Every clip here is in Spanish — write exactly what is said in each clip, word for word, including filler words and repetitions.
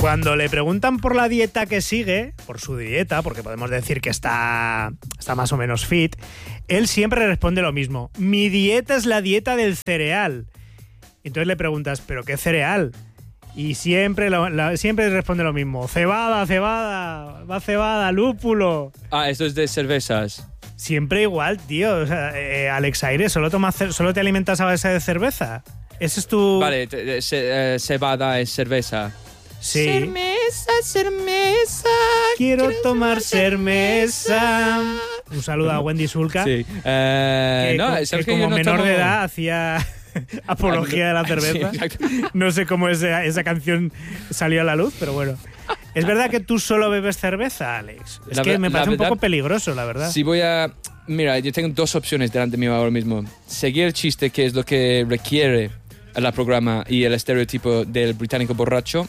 Cuando le preguntan por la dieta que sigue, por su dieta, porque podemos decir que está, está más o menos fit, él siempre responde lo mismo. Mi dieta es la dieta del cereal. Entonces le preguntas, ¿pero qué cereal? Y siempre, lo, la, siempre responde lo mismo. Cebada, cebada, va cebada, lúpulo. Ah, esto es de cervezas. Siempre igual, tío. O sea, eh, Alex Aire, ¿solo, tomas, ¿solo te alimentas a base de cerveza? Ese es tu... Vale, te, ce, eh, cebada es cerveza. Sí. Cerveza, cerveza. Quiero tomar cerveza. Un saludo a Wendy Sulca. Sí. Uh, que, no, que, que como no menor tomo... de edad hacía apología de la cerveza. Sí, no sé cómo esa, esa canción salió a la luz, pero bueno. ¿Es verdad que tú solo bebes cerveza, Alex? Es la que me parece verdad, un poco peligroso, la verdad. Si voy a... Mira, yo tengo dos opciones delante mío ahora mismo. Seguir el chiste, que es lo que requiere el programa y el estereotipo del británico borracho,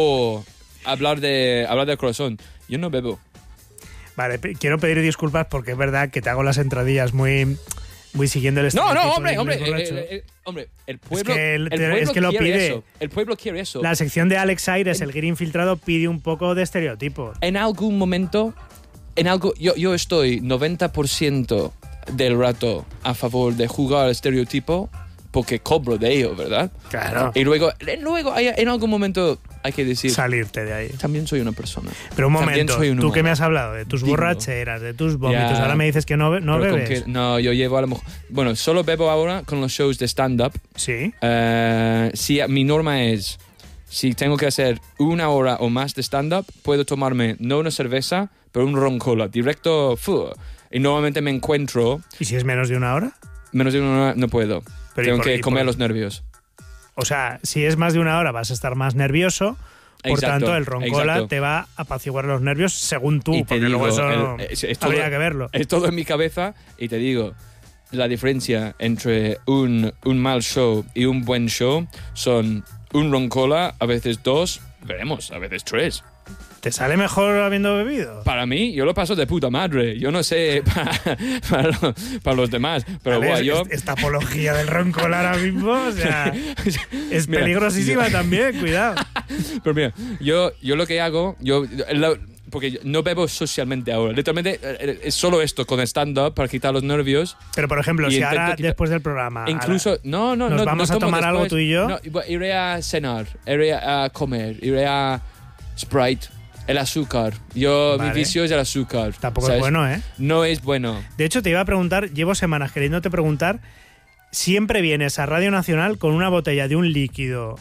o hablar de hablar del corazón. Yo no bebo. Vale, quiero pedir disculpas porque es verdad que te hago las entradillas muy, muy siguiendo el No, estereotipo. no, hombre, del hombre, inglés el, borracho. el, el, hombre, el pueblo, es que, el, el pueblo es que lo quiere pide. eso. El pueblo quiere eso. La sección de Alex Aires, el guiri infiltrado, pide un poco de estereotipos. En algún momento, en algo, yo, yo estoy noventa por ciento del rato a favor de jugar al estereotipo porque cobro de ello, ¿verdad? Claro. Y luego, luego hay, en algún momento hay que decir... Salirte de ahí. También soy una persona. Pero un También momento, soy un tú humano. que me has hablado de tus Digno. borracheras, de tus vómitos, Ya. ahora me dices que no, no Pero con bebes. que- no, yo llevo a lo mejor... Bueno, solo bebo ahora con los shows de stand-up. Sí. Eh, si mi norma es, si tengo que hacer una hora o más de stand-up, puedo tomarme no una cerveza, pero un ron cola, directo. Fu, y normalmente me encuentro, ¿Y si es menos de una hora? menos de una hora no puedo. Pero ¿y Tengo por- que y comer por- los nervios. O sea, si es más de una hora vas a estar más nervioso. Por Exacto, tanto, el roncola exacto. te va a apaciguar los nervios según tú, Y te porque luego digo, eso el- es- es todo- habría que verlo. Es todo en mi cabeza y te digo, la diferencia entre un, un mal show y un buen show son un ron cola, a veces dos, veremos, a veces tres. ¿Te sale mejor habiendo bebido? Para mí, yo lo paso de puta madre. Yo no sé para, para, lo- para los demás, pero Vale, buah, es- yo... Esta apología del roncola ahora mismo, o sea, es Mira, peligrosísima yo- también, cuidado. Pero mira, yo, yo lo que hago, yo, la- porque no bebo socialmente ahora. Literalmente eh, es solo esto con stand-up para quitar los nervios. Pero, por ejemplo, Y si intento ahora, quitar- después del programa... Incluso, ahora- no, no, ¿Nos no. vamos no a tomo tomar algo después. tú y yo? No, iré a cenar, iré a comer, iré a Sprite, el azúcar. Yo, Vale. mi vicio es el azúcar. Tampoco ¿sabes? es bueno, ¿eh? No es bueno. De hecho, te iba a preguntar, llevo semanas queriéndote preguntar, siempre vienes a Radio Nacional con una botella de un líquido,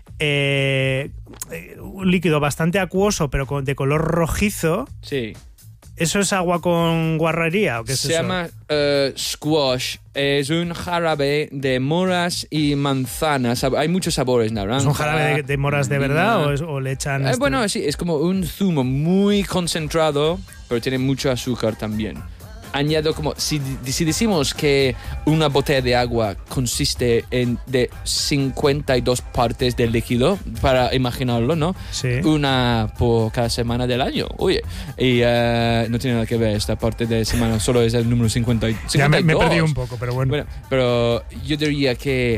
eh, eh, un líquido bastante acuoso, pero con- de color rojizo. Sí. ¿Eso es agua con guarrería o qué es Se eso? llama eh, squash. Es un jarabe de moras y manzanas. Sab- Hay muchos sabores, naranja. ¿Es un jarabe de, de moras de verdad o, es- o le echan...? Eh, este- bueno, sí, es como un zumo muy concentrado, pero tiene mucho azúcar también. Añado como, si, si decimos que una botella de agua consiste en de cincuenta y dos partes de líquido, para imaginarlo, ¿no? Sí. Una por cada semana del año, oye. Y eh, no tiene nada que ver esta parte de semana, solo es el número cincuenta, Ya me, me he cincuenta y dos. perdido un poco, pero bueno. Bueno, pero yo diría que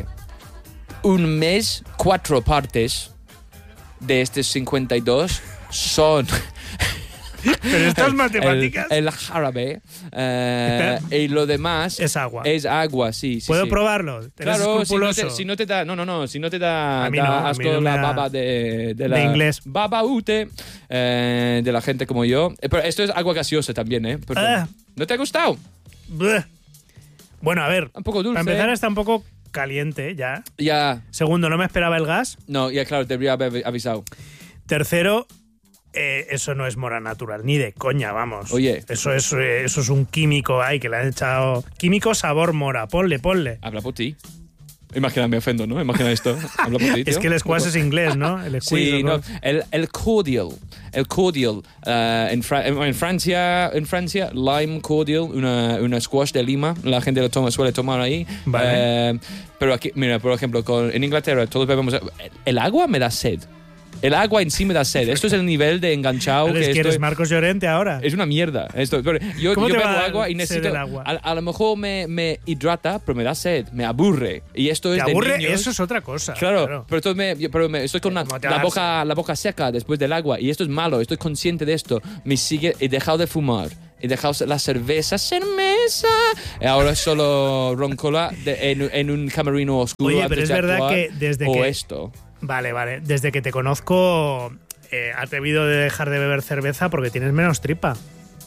un mes, cuatro partes de estos cincuenta y dos son... Pero estas matemáticas... El, el jarabe eh, y lo demás Es agua. es agua, sí, sí. ¿Puedo sí. probarlo? ¿Eres Claro, si no, escrupuloso? te, si no te da, no, no, no, si no te da, A mí da no, a mí asco no me la da- baba de, de la de inglés. baba ute eh, de la gente como yo. Eh, Pero esto es agua gaseosa también, ¿eh? Porque- Ah. ¿No te ha gustado? Bleh. Bueno, a ver, Un poco dulce. para empezar está un poco caliente ya. Ya, Segundo, no me esperaba el gas. no, ya claro, te debería haber avisado. Tercero, eh, eso no es mora natural, ni de coña, vamos. Oye. Eso es, eh, eso es un químico ahí que le han echado... Químico sabor mora, ponle, ponle. Habla por ti. Imagina, me ofendo, ¿no? Imagina esto. Habla por ti, tío. Es que el squash es inglés, ¿no? El squeeze, Sí, ¿no? no, el, el cordial, el cordial, eh, en, Fra- en Francia, en Francia, lime cordial, una, una squash de Lima, la gente lo toma, suele tomar ahí. Vale. Eh, pero aquí, mira, por ejemplo, con, en Inglaterra todos bebemos, el agua me da sed. El agua en sí me da sed. Esto es el nivel de enganchado ¿Eres que que eres estoy... Marcos Llorente ahora? Es una mierda. Esto. Yo, ¿Cómo yo te bebo va a agua y sed necesito... el agua? A, a lo mejor me, me hidrata, pero me da sed, me aburre. Y esto es ¿Te de aburre? niños. Eso es otra cosa. Claro, claro. pero, entonces me, yo- pero me- estoy con la, ¿Cómo te va a la dar boca, la boca seca después del agua y esto es malo, estoy consciente de esto. Me sigue, he dejado de fumar, he dejado la cerveza, cerveza. Y ahora solo roncola de- en, en un camerino oscuro. Oye, antes pero es de verdad actuar, que desde o que- esto. Vale, vale. Desde que te conozco, eh, has debido de dejar de beber cerveza porque tienes menos tripa.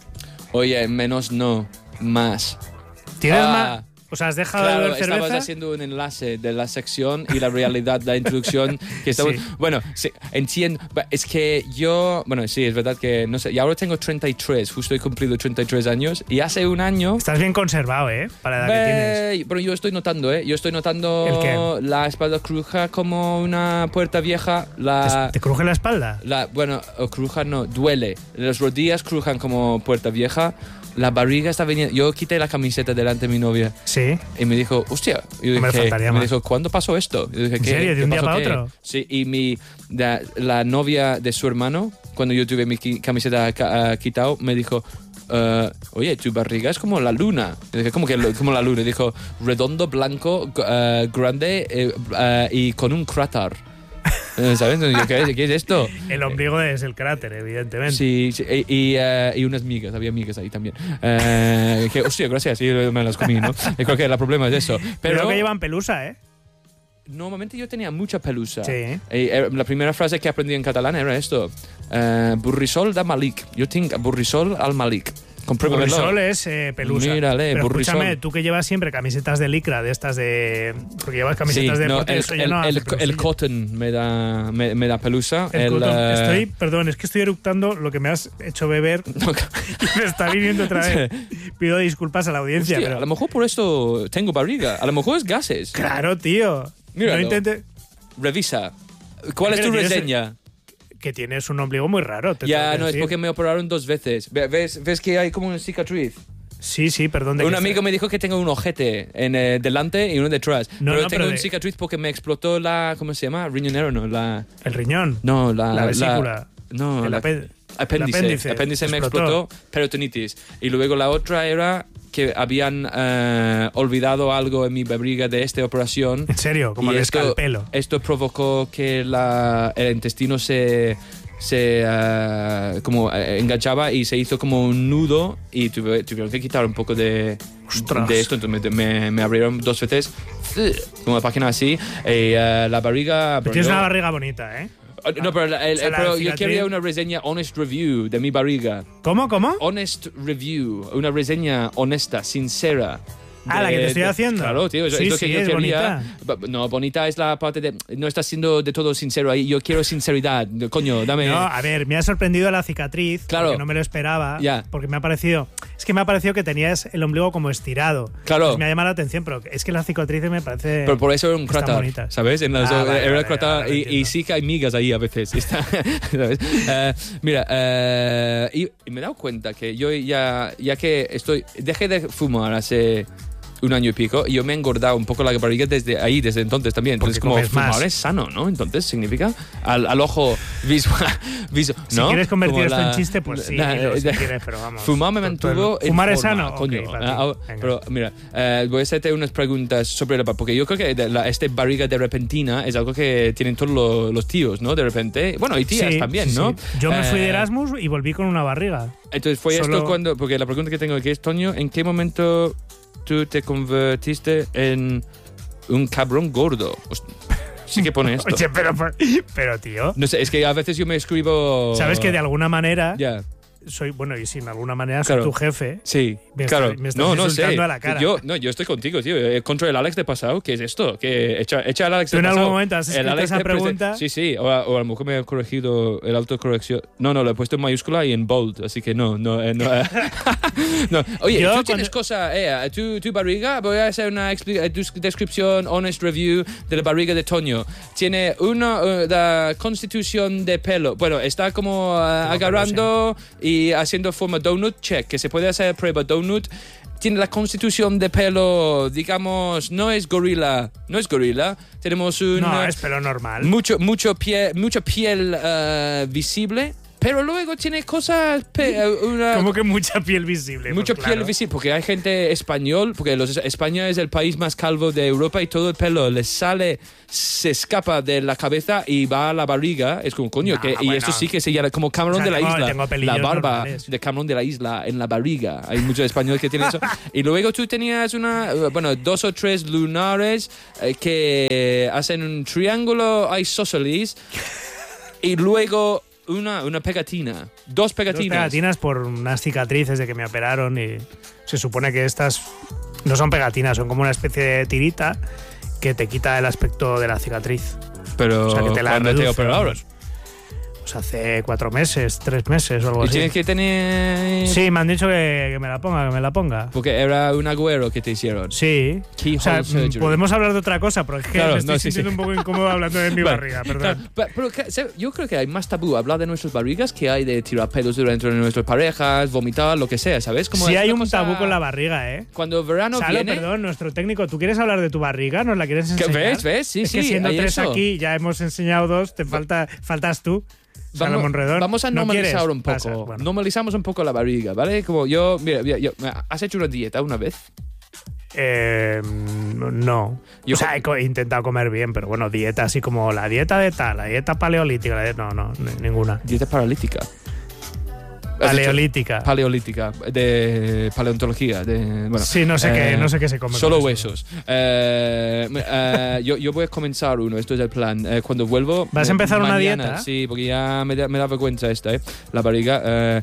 Oye, menos no, más. ¿Tienes Ah, más? O sea, has dejado de Claro, beber cerveza. estabas haciendo un enlace de la sección y la realidad, la introducción que estamos... Sí. Bueno, sí, entiendo. But Es que yo... Bueno, sí, es verdad que... No sé, y ahora tengo treinta y tres, justo he cumplido treinta y tres años y hace un año... Estás bien conservado, ¿eh? Para la edad que tienes. Ve- Pero yo estoy notando, ¿eh? Yo estoy notando ¿El qué? la espalda cruja como una puerta vieja. La, ¿Te, te cruje la espalda? la bueno, o cruja no, duele. Las rodillas crujan como puerta vieja. La barriga está viniendo. Yo quité la camiseta delante de mi novia Sí. y me dijo, hostia. Y yo No me dije, faltaría me más. dijo, ¿cuándo pasó esto? Y yo dije, ¿En ¿qué- serio? ¿De qué un día pasó? para ¿Qué? otro? Sí, y mi, la, la novia de su hermano, cuando yo tuve mi qui- camiseta ca- ah, quitado, me dijo, eh, oye, tu barriga es como la luna. Y dije, ¿cómo que lo- como la luna? Y dijo, redondo, blanco, eh, grande eh, eh, y con un cráter. Eh, ¿Sabes? Entonces, yo, ¿qué, es- ¿Qué es esto? El ombligo es el cráter, evidentemente. Sí, sí, y, y, eh, y unas migas, había migas ahí también. Eh, que, hostia, gracias, sí, me las comí, ¿no? Y creo que el problema es eso. Pero Pero que llevan pelusa, ¿eh? normalmente yo tenía mucha pelusa. Sí. Y, eh, la primera frase que aprendí en catalán era esto. Eh, burrisol da Malik. Yo tengo burrisol al Malik. Compruébamelo. Burrisol es eh, pelusa. Mírale, Pero burrisol. escúchame, tú que llevas siempre camisetas de licra, de estas de... Porque llevas Sí, camisetas de no, deporte, el, eso ya el- no hace el- pelusilla. el cotton me da, me, me da pelusa. El El, cotton. eh, Estoy, perdón, es que estoy eructando lo que me has hecho beber y me está viniendo otra vez. Pido disculpas a la audiencia, hostia, pero... a lo mejor por esto tengo barriga. A lo mejor es gases. Claro, tío. Míralo. No intentes... Revisa. ¿Cuál es Pero tu tienes- reseña? Que tienes un ombligo muy raro, te Ya, tengo que no, es decir. porque me operaron dos veces. Ve- ¿Ves, ves que hay como una cicatriz? Sí, sí, perdón. de Un que amigo esté- me dijo que tengo un ojete en eh, delante y uno detrás. No, pero no, tengo pero una de- cicatriz porque me explotó la... ¿Cómo se llama? Riñonero, no. La, El riñón. no, la... La vesícula. no, El la, apen- apéndice. el apéndice. Apéndice me Explotó. explotó, peritonitis. Y luego la otra era que habían eh, olvidado algo en mi barriga de esta operación. En serio, como Y el esto, escalpelo. esto provocó que la, el intestino se, se eh, como eh, enganchaba y se hizo como un nudo y tuve- tuvieron que quitar un poco de, Ostras. de esto. Entonces me, me, me abrieron dos veces como una página así y eh, la barriga... Pero tienes yo- una barriga bonita, ¿eh? Ah, No, pero, el- O sea, el- la pero yo cicatriz- quería una reseña honest review de mi barriga. ¿Cómo, cómo? Honest review, una reseña honesta, sincera. Ah, la que te estoy de- haciendo. Claro, tío, es, Sí, es lo sí, que yo es quería. Ba- No, bonita es la parte de. No estás siendo de todo sincero ahí. Yo quiero sinceridad. Coño, dame. No, a ver, me ha sorprendido la cicatriz, Claro. porque no me lo esperaba, Ya. porque me ha parecido, es que me ha parecido que tenías el ombligo como estirado. Claro. Pues me ha llamado la atención, pero es que las cicatrices me parece... Pero por eso era un Están cráter, bonitas. ¿sabes? En las- Ah, vale, era vale, cráter ahora lo y, y entiendo. sí que hay migas ahí a veces. Está, ¿sabes? Eh, mira, eh, y, y me he dado cuenta que yo ya, ya que estoy, dejé de fumar hace un año y pico y yo me he engordado un poco la barriga desde ahí, desde entonces también. Entonces, Porque como comes fumar más. es sano, ¿no? Entonces significa al, al ojo visual. visu- Si ¿no? quieres convertir Como esto la- en chiste, pues sí, la- dilo, si de- quieres, pero vamos. Fumar me Todo- todo el- mantuvo en ¿Fumar es forma, sano? coño. Ok, para Ah, ti. ah, Venga. pero mira, eh, voy a hacerte unas preguntas sobre la porque yo creo que de la, este barriga de repentina es algo que tienen todos los, los tíos, ¿no? De repente, bueno, y tías Sí, también, sí, ¿no? sí. Yo me fui de Eh, Erasmus y volví con una barriga. Entonces fue Solo- esto cuando, porque la pregunta que tengo aquí es, Toño, ¿en qué momento tú te convertiste en un cabrón gordo? Host- Sí que pone esto. Oye, pero, pero tío, No sé, es que a veces yo me escribo... sabes que de alguna manera Ya, soy, bueno, y si de alguna manera soy Claro. tu jefe. sí, Me claro. estás- me estás no, no sé. insultando a la cara. Yo, no, yo estoy contigo, tío. Eh, Contra el Alex de pasado, ¿qué es esto? Que echa, echa al Alex ¿Tú de en pasado. algún momento has El escrito Alex esa de prese- pregunta? Sí, sí. O a, o a lo mejor me ha corregido el autocorrección. No, no, lo he puesto en mayúscula y en bold. Así que no, no. eh, no, eh. No. Oye, Yo tú cuando- tienes cosa, eh, tu, tu barriga, voy a hacer una expli- eh, dus- descripción, honest review de la barriga de Toño. Tiene una, eh, la constitución de pelo. Bueno, está como eh, Tengo agarrando y haciendo forma donut, check, que se puede hacer prueba donut. tiene la constitución de pelo, digamos, no es gorila, no es gorila. Tenemos un... No, es pelo normal. Mucho, mucho piel, mucha piel uh, visible. Pero luego tiene cosas... Pe- una, Como que mucha piel visible. Mucha pues, piel claro. visible, porque hay gente español, porque los, España es el país más calvo de Europa y todo el pelo les sale, se escapa de la cabeza y va a la barriga. Es como, coño, No, que, y bueno. eso sí que se llama como Camarón O sea, de la tengo- isla. tengo La pelillos barba normales. de Camarón de la isla en la barriga. Hay muchos españoles que tienen eso. Y luego tú tenías una, bueno, dos o tres lunares eh, que hacen un triángulo isósceles y luego... Una, una pegatina. Dos Dos pegatinas. pegatinas por unas cicatrices de que me operaron y se supone que estas no son pegatinas, son como una especie de tirita que te quita el aspecto de la cicatriz. Pero O sea, que te la ¿cuándo te reduce, operaron? vamos. Pues hace cuatro meses, tres meses o algo Y así. tienes que tener... Sí, me han dicho que, que me la ponga, que me la ponga. Porque era un agüero que te hicieron. Sí. Keyhole O sea, surgery. podemos hablar de otra cosa, pero es que Claro, me estoy no, sí, sintiendo sí. un poco incómodo hablando de mi Vale, barriga, perdón. claro, pero, pero que- se- yo creo que hay más tabú hablar de nuestras barrigas que hay de tirar pelos dentro de nuestras parejas, vomitar, lo que sea, ¿sabes? Como Sí es hay una un cosa- tabú con la barriga, ¿eh? Cuando verano Salo, viene... perdón, nuestro técnico, ¿tú quieres hablar de tu barriga? ¿Nos la quieres ¿Qué enseñar? ves? ¿Ves? Sí, es sí, que siendo hay tres eso. aquí, ya hemos enseñado dos, te falta, faltas tú. Vamos, Salomón Redón. vamos a ¿No normalizar quieres? un poco. Pasa, bueno. Normalizamos un poco la barriga, ¿vale? Como yo, mira, mira, yo, ¿has hecho una dieta una vez? Eh, no. Yo o sea, he, co- he intentado comer bien, pero bueno, dieta así como la dieta de tal, la dieta paleolítica, la dieta- no, no, ni- ninguna. Dieta paralítica. Has hecho- Paleolítica. Paleolítica, de paleontología, de bueno. Sí, no sé qué- no sé qué se come Solo con eso. huesos. Eh, eh, yo, yo voy a comenzar uno, esto es el plan. Eh, cuando vuelvo. ¿Vas a empezar una mañana, dieta? Sí, porque ya me da, me da vergüenza esta, ¿eh? La barriga. Eh,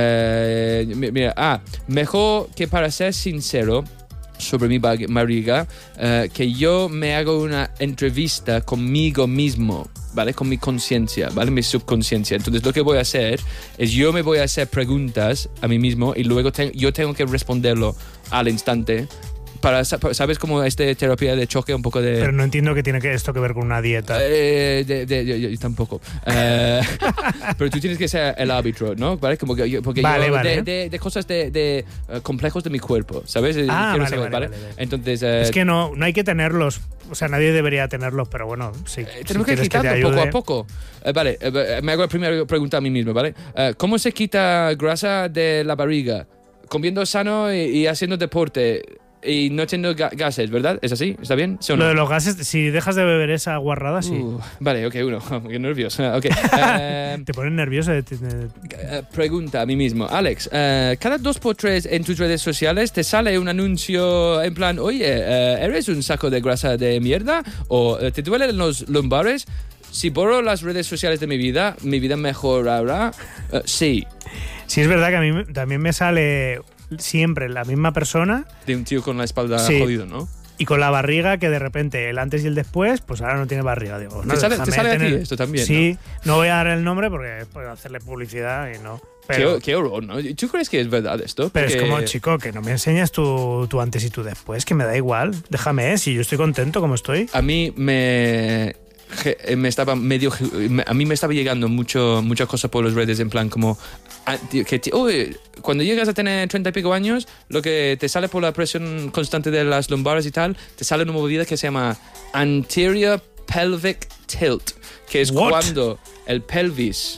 eh, mi- mira, ah, mejor que para ser sincero sobre mi bag- barriga, eh, que yo me hago una entrevista conmigo mismo, ¿vale? Con mi conciencia, ¿vale? Mi subconsciencia. Entonces lo que voy a hacer es yo me voy a hacer preguntas a mí mismo y luego te- yo tengo que responderlo al instante. Para, sa- ¿sabes? Como esta terapia de choque, un poco de... Pero no entiendo qué tiene que esto que ver con una dieta. Eh, de, de- yo, yo tampoco. Eh, pero tú tienes que ser el árbitro, ¿no? ¿Vale? Como que yo, porque Vale, yo vale. De, de- de cosas de, de, eh, complejos de mi cuerpo, ¿sabes? Eh, Ah, quiero vale, saber, vale, vale, vale. Entonces, eh, Es que no, no hay que tenerlos. O sea, nadie debería tenerlos, pero bueno, sí. eh, si tenemos que quieres te quitarlo poco ayude. a poco. Eh, vale, eh, me hago la primera pregunta a mí mismo, ¿vale? Eh, ¿Cómo se quita grasa de la barriga? Comiendo sano y, y haciendo deporte y no teniendo ga- gases, ¿verdad? ¿Es así? ¿Está bien? ¿Sí o no? Lo de los gases, si dejas de beber esa guarrada, sí. Uh, vale, ok, uno. Qué nervioso. Ok. Eh, Te pones nervioso. de- de- Eh, pregunta a mí mismo, Alex, eh, cada dos por tres en tus redes sociales te sale un anuncio en plan, oye, eh, ¿eres un saco de grasa de mierda? ¿O eh, te duelen los lumbares? Si borro las redes sociales de mi vida, ¿mi vida mejorará? Eh, sí, Sí, es verdad que a mí me- también me sale siempre la misma persona de un tío con la espalda Sí. jodido, ¿no? y con la barriga que de repente el antes y el después, pues ahora no tiene barriga. Digo, no, ¿Te sale- te déjame sale a ti tener- esto también, Sí, no? voy a dar el nombre porque puedo hacerle publicidad y no. Pero, qué, qué horror, ¿no? ¿Tú crees que es verdad esto? pero es Porque- como, chico, que no me enseñas tu, tu antes y tu después, que me da igual. Déjame, si yo estoy contento como estoy. A mí me, je- me estaba medio me- a mí me estaba llegando mucho muchas cosas por las redes en plan como ah, tío, que tío, uy, cuando llegas a tener treinta y pico años lo que te sale por la presión constante de las lumbares y tal te sale una movida que se llama anterior pelvic tilt, que es What? cuando el pelvis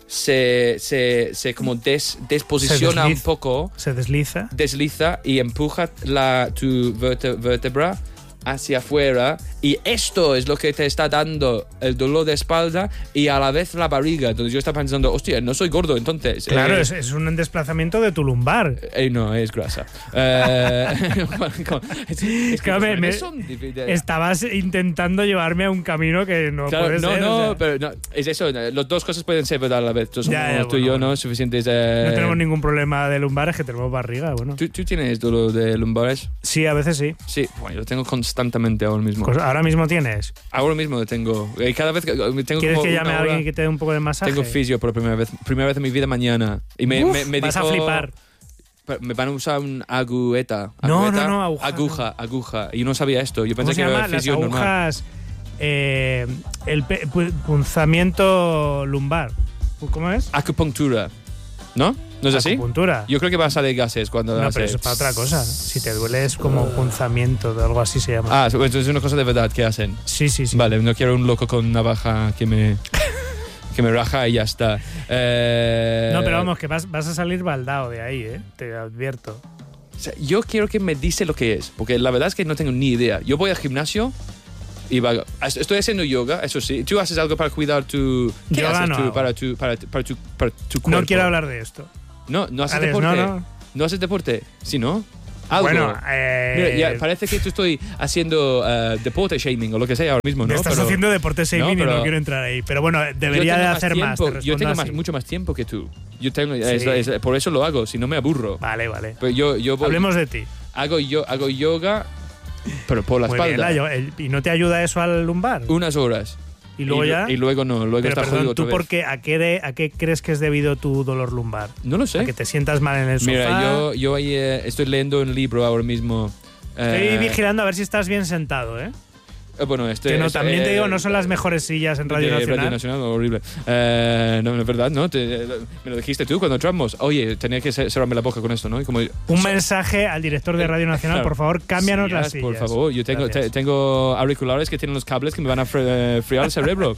se, se, se como des, desposiciona Se un desliza. poco, Se desliza. desliza y empuja la, tu verte- vértebra hacia afuera y esto es lo que te está dando el dolor de espalda y a la vez la barriga. Entonces yo estaba pensando, hostia, no soy gordo entonces. Claro, Eh, es, es un desplazamiento de tu lumbar. eh, no, es grasa. Eh, es, es que Claro, me- los me- bebés son difí- de- Estabas intentando llevarme a un camino que no Claro, puede no, ser. no, o sea, pero no, es eso, eh, las dos cosas pueden ser verdad a la vez. Somos Ya, ya, tú y bueno, yo, bueno. ¿no? Suficientes. eh, no tenemos ningún problema de lumbares, que tenemos barriga. Bueno, ¿tú, ¿Tú tienes dolor de lumbares? sí, a veces sí. Sí, bueno, yo lo tengo constantemente ahora mismo. Pues ahora mismo tienes. Ahora mismo lo tengo. Eh, Cada vez que tengo ¿Quieres como que llame una a alguien hora- que te dé un poco de masaje? Tengo fisio por primera vez, primera vez en mi vida mañana. Y me, Uf, me, me vas a dijo- flipar. Me van a usar un agujeta. No, agujeta, no, no, aguja, Aguja, aguja. Y yo no sabía esto. Yo ¿Cómo pensé se que llama? era Las fisio normal. agujas. eh, el pe- pu- punzamiento lumbar. ¿Cómo es? Acupuntura. ¿No? ¿No es así? Acupuntura. Yo creo que va a salir gases cuando No, hace... pero eso es para otra cosa. Si te duele es como punzamiento, o algo así se llama. Ah, entonces es una cosa de verdad que hacen. Sí, sí, sí. Vale, no quiero un loco con navaja que me... que me raja y ya está. Eh... No, pero vamos, que vas, vas a salir baldado de ahí, ¿eh? Te advierto. O sea, yo quiero que me dice lo que es, porque la verdad es que no tengo ni idea. Yo voy al gimnasio y va, estoy haciendo yoga, eso sí. ¿Tú haces algo para cuidar tu... ¿Qué Yoga haces no tú hago. para tu, para, tu- para, tu, para tu cuerpo? No quiero hablar de esto. No, no haces Alex, deporte. no, no. ¿No haces deporte? Sí, ¿no? Algo. Bueno, eh, Mira, ya parece que tú estoy haciendo uh, deporte shaming o lo que sea ahora mismo, ¿no? me estás Pero haciendo deporte shaming no, y no pero- quiero entrar ahí. Pero bueno, yo debería tengo de más hacer más. tiempo, te yo respondo tengo más, así. mucho más tiempo que tú. Yo tengo, Sí. es- es- por eso lo hago, si no me aburro. Vale, vale. Pero yo, yo voy, Hablemos de ti. hago, yo, hago yoga, pero por la Muy bien, espalda. la yo- el- ¿Y no te ayuda eso al lumbar? Unas horas. Y luego y, ya... Y luego no, luego Pero está perdón, jodido ¿tú otra por vez. qué, a, qué de- a qué crees que es debido tu dolor lumbar? No lo ¿A sé. que te sientas mal en el sofá? Mira, yo, yo ahí, eh, estoy leyendo un libro ahora mismo. Estoy eh, vigilando a ver si estás bien sentado, ¿eh? eh, bueno, este, Que no, este, también te eh, digo, no son las mejores sillas en Radio de Nacional. Radio Nacional, horrible. Eh, no, no es verdad, ¿no? Te- me lo dijiste tú cuando entramos. Oye, tenía que ce- cerrarme la boca con esto, ¿no? Y como, Un mensaje al director de Radio Nacional, Claro. por favor, cámbianos Sillas, las sillas. por favor. Yo tengo, Gracias. te- tengo auriculares que tienen los cables que me van a fre- eh, friar el cerebro.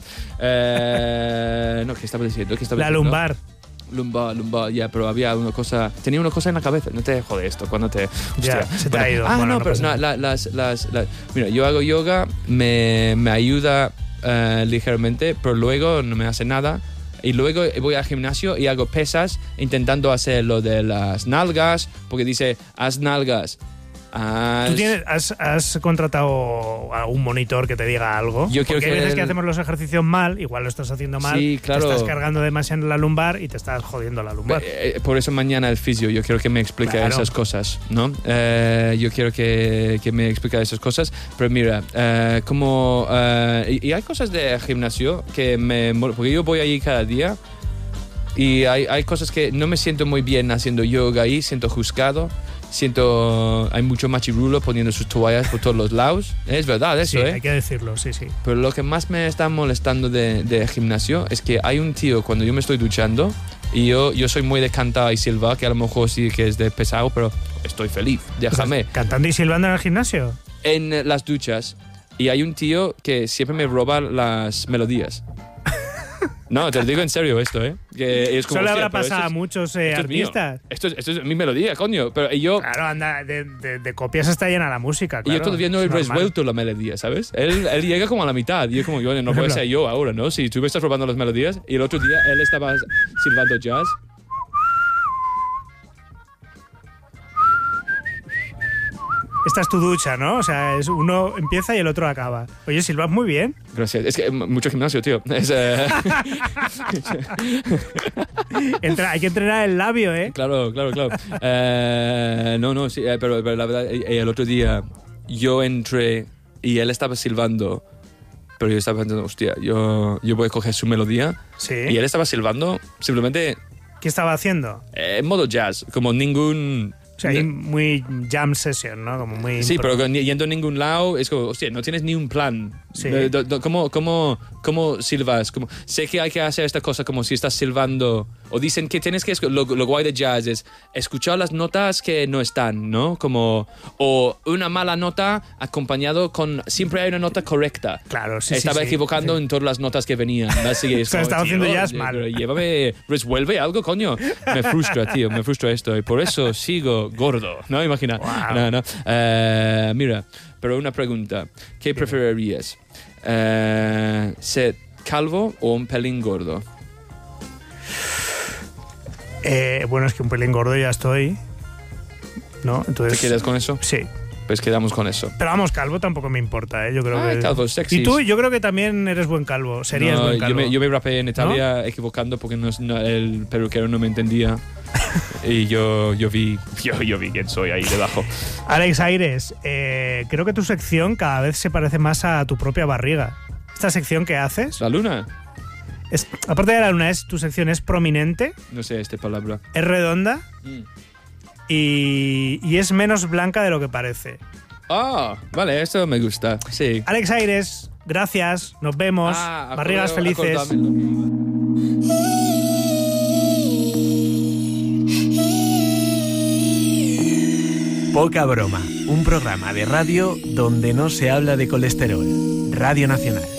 Eh, no, ¿qué estaba diciendo? ¿Qué estaba La diciendo? lumbar. Lumbar, lumbar, ya, pero había una cosa. Tenía una cosa en la cabeza. No te jode esto cuando te. Ya, hostia. se te ha ido. Ah, Bueno, no, no pero pasa no, nada. la- las, las, las- Mira, yo hago yoga, me, me ayuda eh, ligeramente, pero luego no me hace nada. Y luego voy al gimnasio y hago pesas intentando hacer lo de las nalgas, porque dice, haz nalgas. Haz... ¿Tú tienes, has, has contratado a un monitor que te diga algo? Yo quiero Porque hay que veces el- que hacemos los ejercicios mal, igual lo estás haciendo mal, Sí, claro. te estás cargando demasiado en la lumbar y te estás jodiendo la lumbar. Eh, eh, Por eso mañana el fisio, yo quiero que me explique Claro. esas cosas, ¿no? Eh, yo quiero que, que me explique esas cosas, pero mira, eh, como... eh, y, y hay cosas de gimnasio que me... mol- Porque yo voy allí cada día y hay, hay cosas que no me siento muy bien haciendo yoga ahí, siento juzgado, siento... Hay mucho machirulo poniendo sus toallas por todos los lados. Es verdad eso, sí, ¿eh? hay que decirlo, sí, sí. Pero lo que más me está molestando de, de gimnasio es que hay un tío cuando yo me estoy duchando y yo, yo soy muy de cantar y silbar, que a lo mejor sí que es de pesado, pero estoy feliz, déjame. ¿Estás cantando y silbando en el gimnasio? En las duchas y hay un tío que siempre me roba las melodías. No, te lo digo en serio esto, ¿eh? Que es como, Eso le hostia, habrá pero esto pasado a es- muchos eh, esto es mío. artistas. Esto es, esto es mi melodía, coño. Pero yo, Claro, anda, de, de- de copias está llena la música, y claro. yo todavía no he es normal. resuelto la melodía, ¿sabes? Él, él llega como a la mitad y es como, yo no Por puede ejemplo. ser yo ahora, ¿no? Si tú me estás robando las melodías y el otro día él estaba silbando jazz. Esta es tu ducha, ¿no? O sea, es uno empieza y el otro acaba. Oye, silbas muy bien. Gracias. Es que m- mucho gimnasio, tío. Es, eh, Entra- hay que entrenar el labio, ¿eh? claro, claro, claro. Eh, no, no, sí, eh, pero, pero la verdad, eh, el otro día yo entré y él estaba silbando, pero yo estaba pensando, hostia, yo, yo voy a coger su melodía Sí. y él estaba silbando simplemente ¿Qué estaba haciendo? eh, en modo jazz, como ningún... O sea, ahí muy jam session, ¿no? Como muy... Sí, pero con- yendo a ningún lado, es como, hostia, no tienes ni un plan. Sí. Eh, do- do- ¿Cómo, cómo, cómo silbas? Como, sé que hay que hacer esta cosa como si estás silbando. O dicen que tienes que... escu- Lo, lo guay de jazz es escuchar las notas que no están, ¿no? Como... O una mala nota acompañado con... Siempre hay una nota correcta. Claro, sí, sí, Estaba sí, equivocando sí. en todas las notas que venían. Así que es O sea, como, estaba haciendo tío, jazz eh, mal. pero llévame... Resuelve algo, coño. Me frustra, tío. Me frustra esto. Y por eso sigo gordo. ¿No? Imagina. Wow. No, no. Eh, mira, pero una pregunta. ¿Qué preferirías? Eh, ¿Ser calvo o un pelín gordo? Eh, bueno, es que un pelín gordo ya estoy, ¿no? Entonces... ¿Te quedas con eso? Sí. Pues quedamos con eso. Pero vamos, calvo tampoco me importa, ¿eh? Yo creo Ah, que... calvo, sexy. Y tú, yo creo que también eres buen calvo. Serías No, buen yo calvo. me, yo me rapé en Italia equivocando porque no- no- el peluquero no me entendía. Y yo, yo, vi, yo, yo vi quién soy ahí debajo. Alex Aires, eh, creo que tu sección cada vez se parece más a tu propia barriga. Esta sección que haces, ¿La luna? es, aparte de la luna, es, tu sección es prominente, No sé esta palabra. es redonda Mm. y, y es menos blanca de lo que parece. Ah, vale, esto me gusta. Sí. Alex Aires, gracias, nos vemos, Ah, barrigas acordé- felices. acordármelo. Poca broma, un programa de radio donde no se habla de colesterol. Radio Nacional.